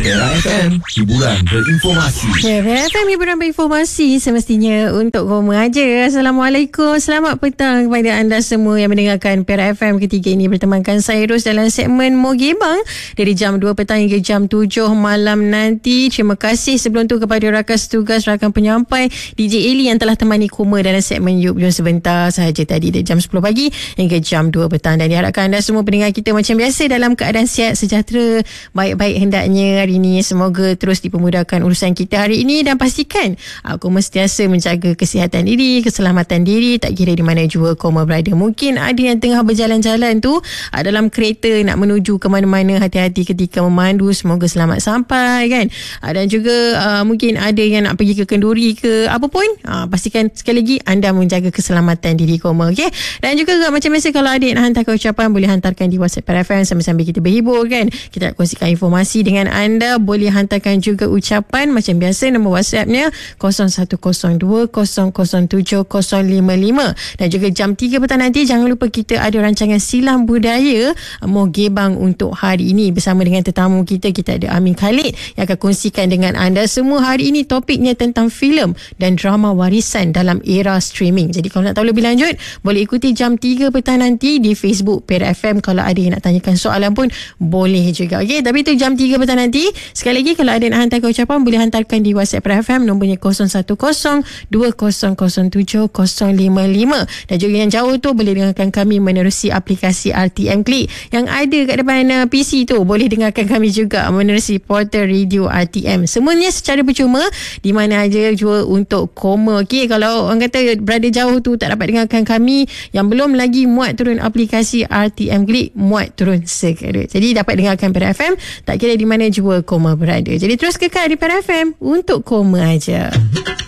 Era FM, hiburan berinformasi. Era FM, hiburan berinformasi semestinya untuk koma aja. Assalamualaikum, selamat petang kepada anda semua yang mendengarkan Era FM ketiga ini. Bertemankan saya Ros dalam segmen Mogebang dari jam 2 petang hingga jam 7 malam nanti. Terima kasih sebelum tu kepada rakan setugas, rakan penyampai DJ Eli yang telah temani koma dalam segmen Yub Jom Sebentar sahaja tadi dari jam 10 pagi hingga jam 2 petang. Dan diharapkan anda semua pendengar kita macam biasa dalam keadaan sihat, sejahtera, baik-baik hendaknya hari ini. Semoga terus dipermudahkan urusan kita hari ini dan pastikan koma sentiasa menjaga kesihatan diri, keselamatan diri, tak kira di mana jua koma berada. Mungkin ada yang tengah berjalan-jalan tu dalam kereta nak menuju ke mana-mana, hati-hati ketika memandu, semoga selamat sampai kan. Dan juga mungkin ada yang nak pergi ke kenduri ke apa pun, pastikan sekali lagi anda menjaga keselamatan diri koma, okey. Dan juga macam biasa, kalau adik nak hantarkan ucapan boleh hantarkan di WhatsApp FM sambil-sambil kita berhibur kan. Kita nak kongsikan informasi dengan anda. Boleh hantarkan juga ucapan macam biasa. Nombor WhatsAppnya 0102-007-055. Dan juga jam 3 petang nanti jangan lupa kita ada rancangan Silam Budaya Mogebang untuk hari ini bersama dengan tetamu kita. Kita ada Amin Khalid yang akan kongsikan dengan anda semua. Hari ini topiknya tentang filem dan drama warisan dalam era streaming. Jadi kalau nak tahu lebih lanjut boleh ikuti jam 3 petang nanti di Facebook Era FM. Kalau ada yang nak tanyakan soalan pun boleh juga, okey. Tapi itu jam 3 petang nanti. Sekali lagi, kalau ada nak hantarkan ucapan boleh hantarkan di WhatsApp FM. Nombornya 0102-007-055. Dan juga yang jauh tu boleh dengarkan kami menerusi aplikasi RTM Click. Yang ada kat depan PC tu boleh dengarkan kami juga menerusi portal radio RTM. Semuanya secara percuma di mana aja juga untuk koma, okey. Kalau orang kata berada jauh tu tak dapat dengarkan kami, yang belum lagi muat turun aplikasi RTM Click, muat turun segera. Jadi dapat dengarkan Era FM tak kira di mana jua koma berada. Jadi terus kekal di Era FM untuk koma aja.